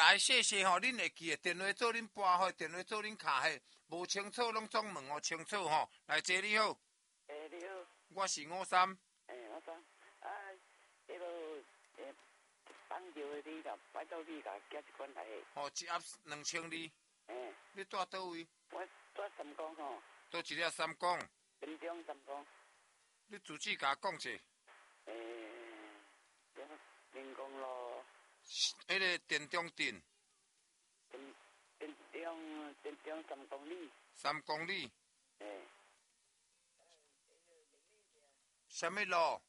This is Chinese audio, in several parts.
来，谢谢吼，恁会记的电话做恁拨吼，电话做恁卡嘿，无清楚拢总问哦清楚吼。来，姐你好。 你好。 我是53。 53。迄落放着你甲摆到你甲寄一罐来。 哦，一盒2000二。你住倒位？ 我住三公吼。 倒一粒三公？ 林中三公。 你自己甲我讲者。 林公路。 迄个电中镇。 电中3公里。 3公里。什么路？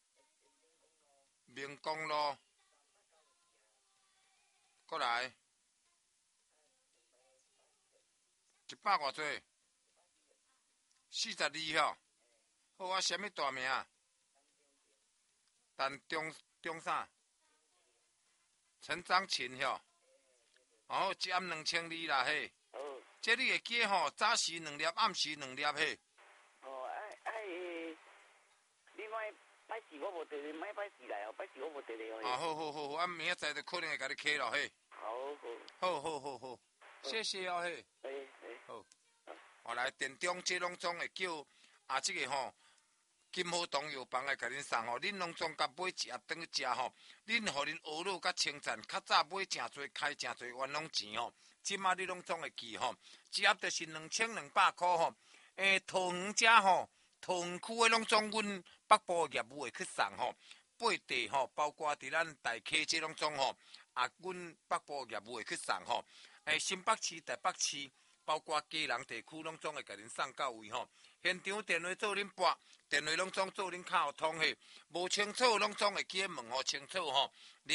明公路。过来。100偌济？42吼。好啊，什么大名？但中啥？陈章琴吼。哦，一盒2002啦嘿。这你会记吼？早时2粒，暗时2粒嘿。 你莫摆事我无得你，莫摆事来哦，摆事我无得你哦。 好，啊，明仔载就可能会甲你开咯嘿。好，谢谢哦嘿。好。我来电中这拢总会叫这个吼。金华东药房来甲恁送吼，恁拢总甲买一盒转去食吼。恁互恁学老甲称赞，较早买诚侪，开诚侪冤枉钱吼。即马你拢总会记吼，一盒就是2200块吼。桃园遮吼，桃园区的拢总阮北部业务会去送吼。8地吼，包括伫咱大溪这拢总吼，阮北部业务会去送吼。新北市、台北市。包括基隆地区拢总会甲恁送到位吼，现场电话做恁拨，电话拢总做恁卡有通嘿，无清楚拢总会记问吼清楚吼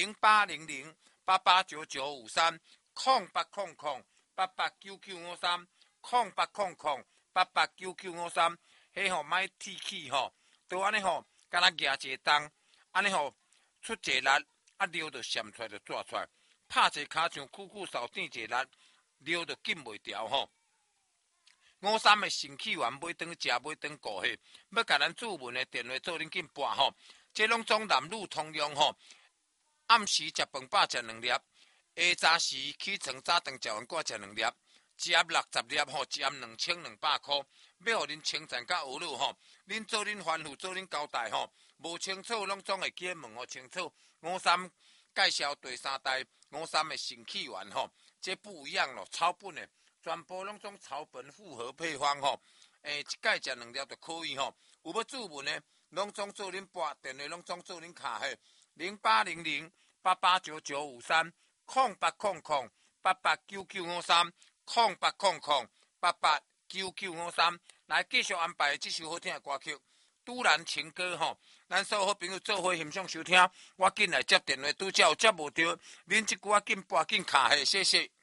，0800889953，0800889953，迄吼莫铁气吼，都安尼吼，敢若举一个灯，安尼吼出一个力，尿就闪出来就拽出来，拍一骹像久扫顶一个力。尿就禁袂掉吼，53的神气丸买转去食，买转顾迄，要甲咱主文的电话做恁紧拨吼，这拢总男女通用吼。暗时食饭饱食2粒，下早时起床早顿食完过食2粒，一盒60粒吼，一盒2200块，要互恁称赞甲学老吼，恁做恁吩咐做恁交代吼，无清楚拢总会记问吼清楚。53介绍第3代53的神气丸吼。这不一样咯，草本的，全部拢种草本复合配方吼。一盖食2粒就可以吼。有要注文的，拢总做恁拨，电话拢总做恁卡嘿。0800889953，0800889953，来继续安排这首好听的歌曲《都兰情歌》吼。咱所有好朋友做伙欣赏收听，我紧来接电话，拄则有接无着，恁即句紧拨紧卡嘿，谢谢。